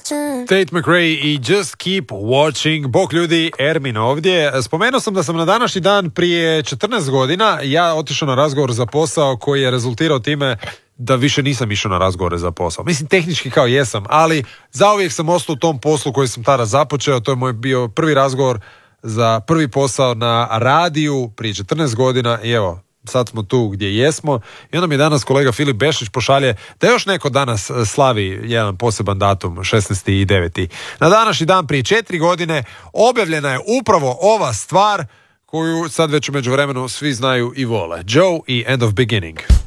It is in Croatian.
Tate McRae i Just Keep Watching. Bog ljudi, Ermin ovdje. Spomenuo sam da sam na današnji dan prije 14 godina ja otišao na razgovor za posao koji je rezultirao time da više nisam išao na razgovore za posao. Mislim, tehnički kao jesam, ali zauvijek sam ostao u tom poslu koji sam tada započeo. To je moj bio prvi razgovor za prvi posao na radiju prije 14 godina i evo, sad smo tu gdje jesmo. I onda mi danas kolega Filip Bešić pošalje da još neko danas slavi jedan poseban datum, 16.9. Na današnji dan prije 4 godine objavljena je upravo ova stvar koju sad već u međuvremenu svi znaju i vole. Joe i End of Beginning.